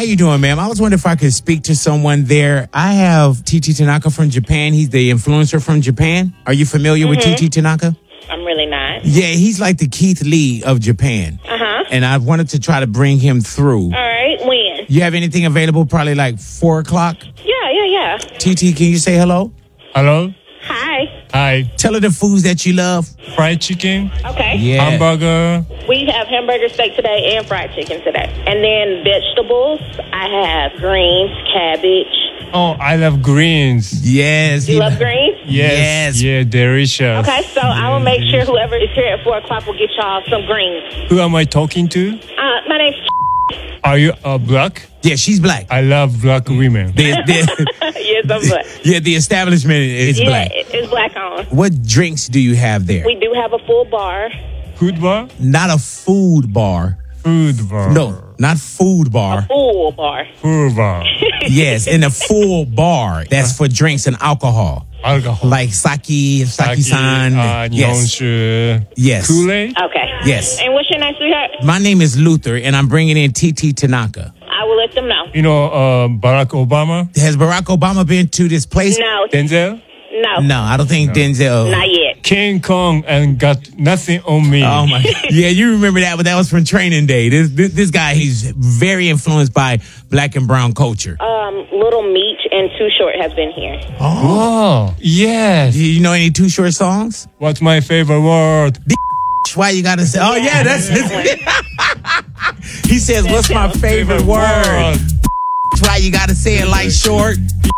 you doing, ma'am? I was wondering if I could speak to someone there. I have TT Tanaka from Japan. He's the influencer from Japan. Are you familiar with TT Tanaka? I'm really not. Yeah, he's like the Keith Lee of Japan. Uh-huh. And I wanted to try to bring him through. All right, when? You have anything available probably like 4 o'clock? Yeah. TT, can you say hello? Hello? Hi. Hi. Tell her the foods that you love. Fried chicken, Okay. Yeah. hamburger. We have hamburger steak today and fried chicken today. And then vegetables, I have greens, cabbage. Oh, I love greens. Yes. You love greens? Yes. Yeah, delicious. Okay, so I will make sure whoever is here at 4 o'clock will get y'all some greens. Who am I talking to? My name's Are you black? Yeah, she's black. I love black women. Yes, I'm black. Yeah, the establishment is Yeah, black. it's black on. What drinks do you have there? We do have a full bar. Food bar? Not a food bar. Food bar. No, not food bar. Full bar. Food bar. Yes, in a full bar. That's for drinks and alcohol. Alcohol. Like sake-san. Yes. Nihonshu. Yes. Kool-Aid? Okay. Yes. And what's your name, sweetheart? My name is Luther, and I'm bringing in TT Tanaka. I will let them know. You know Barack Obama? Has Barack Obama been to this place? No. Denzel? No. No, I don't think Denzel. Not yet. King Kong and got nothing on me. Oh my! Yeah, you remember that, but that was from Training Day. This guy, he's very influenced by black and brown culture. Little Meech and Too Short has been here. Oh, yes. Do you know any Too Short songs? What's my favorite word? Why you gotta say? Oh yeah, that's it. He says, "What's my favorite word?" Why you gotta say it like short?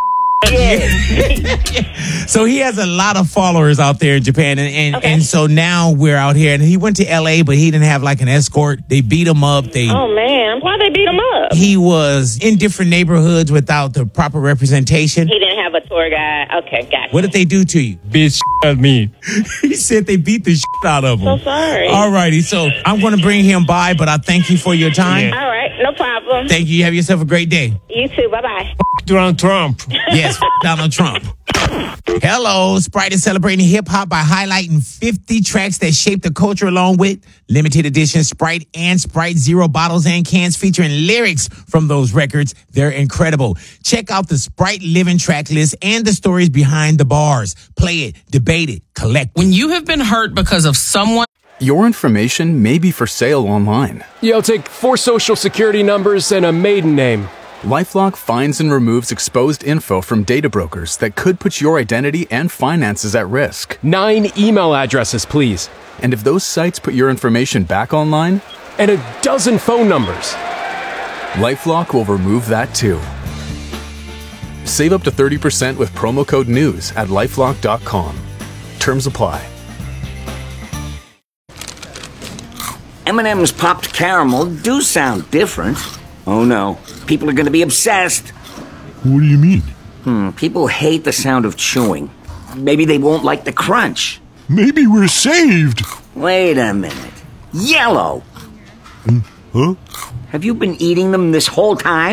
So he has a lot of followers out there in Japan, and so now we're out here, and he went to LA, but he didn't have like an escort. They beat him up. Oh man, why they beat him up? He was in different neighborhoods without the proper representation. He didn't have a tour guide. Okay, gotcha. What did they do to you? Bitch at me. He said they beat the shit out of him. So sorry. All righty, so I'm going to bring him by, but I thank you for your time. Yeah. All right, no problem. Thank you. Have yourself a great day. You too. Bye-bye. Donald Trump. Yes, Donald Trump. Hello, Sprite is celebrating hip-hop by highlighting 50 tracks that shaped the culture along with limited edition Sprite and Sprite Zero bottles and cans featuring lyrics from those records. They're incredible. Check out the Sprite Living track list and the stories behind the bars. Play it, debate it, collect. When you have been hurt because of someone... Your information may be for sale online. Yeah, I'll take 4 social security numbers and a maiden name. LifeLock finds and removes exposed info from data brokers that could put your identity and finances at risk. 9 email addresses, please. And if those sites put your information back online, And a dozen phone numbers. LifeLock will remove that too. Save up to 30% with promo code NEWS at lifelock.com. Terms apply. M&M's popped caramel do sound different. Oh no, people are going to be obsessed. What do you mean? People hate the sound of chewing. Maybe they won't like the crunch. Maybe we're saved. Wait a minute. Yellow! Huh? Have you been eating them this whole time?